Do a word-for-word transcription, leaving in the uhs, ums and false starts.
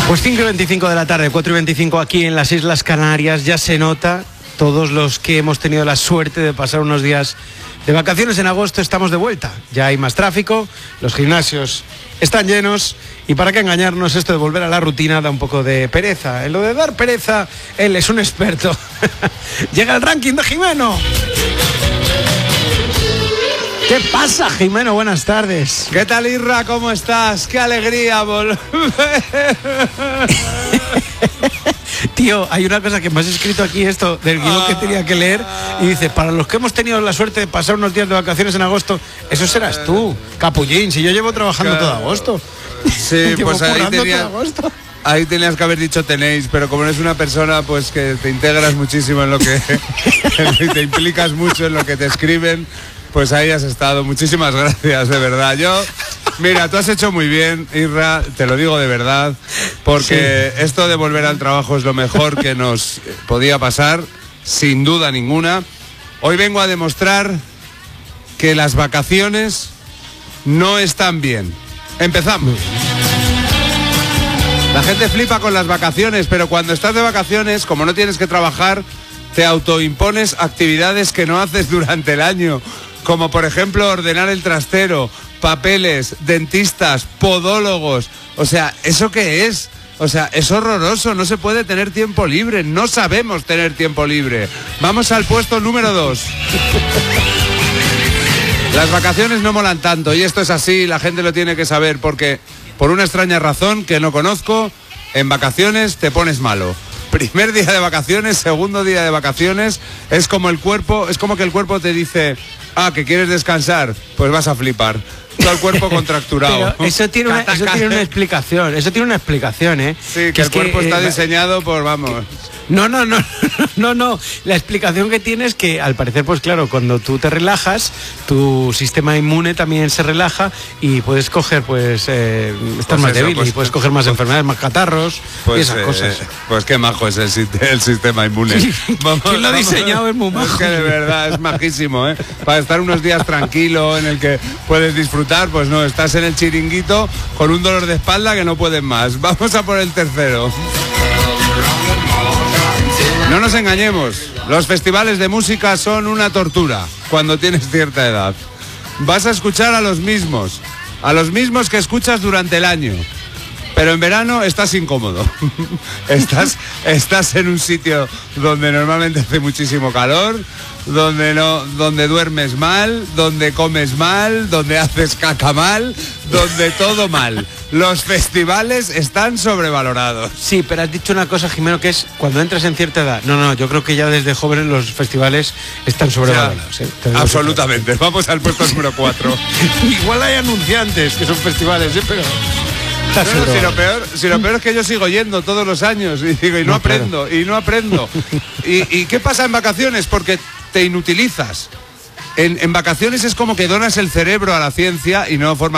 Pues cinco y veinticinco de la tarde, cuatro y veinticinco aquí en las Islas Canarias. Ya se nota, todos los que hemos tenido la suerte de pasar unos días de vacaciones en agosto estamos de vuelta. Ya hay más tráfico, los gimnasios están llenos y para qué engañarnos, esto de volver a la rutina da un poco de pereza. En lo de dar pereza, él es un experto. Llega el ranking de Jimeno. ¿Qué pasa, Jimeno? Buenas tardes. ¿Qué tal, Irra? ¿Cómo estás? ¡Qué alegría volver! Tío, hay una cosa que me has escrito aquí, esto del guión que tenía que leer, y dice, para los que hemos tenido la suerte de pasar unos días de vacaciones en agosto, eso serás tú, capullín, si yo llevo trabajando todo agosto. Sí, pues ahí tenías, ahí tenías que haber dicho tenéis, pero como eres una persona pues que te integras muchísimo en lo que te implicas mucho en lo que te escriben, pues ahí has estado. Muchísimas gracias, de verdad. Yo, mira, tú has hecho muy bien, Irra, te lo digo de verdad, porque sí, esto de volver al trabajo es lo mejor que nos podía pasar, sin duda ninguna. Hoy vengo a demostrar que las vacaciones no están bien. Empezamos. La gente flipa con las vacaciones, pero cuando estás de vacaciones, como no tienes que trabajar, te autoimpones actividades que no haces durante el año. Como por ejemplo ordenar el trastero, papeles, dentistas, podólogos. O sea, ¿eso qué es? O sea, es horroroso, no se puede tener tiempo libre, no sabemos tener tiempo libre. Vamos al puesto número dos. Las vacaciones no molan tanto y esto es así, la gente lo tiene que saber porque por una extraña razón que no conozco, en vacaciones te pones malo. Primer día de vacaciones, segundo día de vacaciones, es como el cuerpo, es como que el cuerpo te dice, ah, que quieres descansar, pues vas a flipar. Todo el cuerpo contracturado. Pero eso tiene una, eso tiene una explicación, eso tiene una explicación, ¿eh? Sí, que, que el es cuerpo que, está eh, diseñado por, vamos... Que... No, no, no, no, no. La explicación que tiene es que, al parecer, pues claro, cuando tú te relajas, tu sistema inmune también se relaja y puedes coger, pues, eh, estar pues más eso, débil pues, y puedes coger más pues, enfermedades, más catarros pues, y esas eh, cosas. Pues qué majo es el, el sistema inmune. Vamos, ¿quién lo ha diseñado? Es muy majo. Es que de verdad es majísimo, ¿eh? Para estar unos días tranquilo en el que puedes disfrutar, pues no, estás en el chiringuito con un dolor de espalda que no puedes más. Vamos a por el tercero. No nos engañemos, los festivales de música son una tortura cuando tienes cierta edad. Vas a escuchar a los mismos, a los mismos que escuchas durante el año, pero en verano estás incómodo. Estás, estás en un sitio donde normalmente hace muchísimo calor, donde no, donde duermes mal, donde comes mal, donde haces caca mal, donde todo mal. Los festivales están sobrevalorados. Sí, pero has dicho una cosa, Jimeno, que es cuando entras en cierta edad. No, no, yo creo que ya desde jóvenes los festivales están sobrevalorados. ¿eh? Absolutamente. Vamos al puesto número cuatro. Igual hay anunciantes que son festivales, ¿eh? Pero... No, no, si, lo peor, si lo peor es que yo sigo yendo todos los años y digo, y no, no aprendo, claro. y no aprendo. ¿Y, ¿Y qué pasa en vacaciones? Porque te inutilizas. En, en vacaciones es como que donas el cerebro a la ciencia y no forma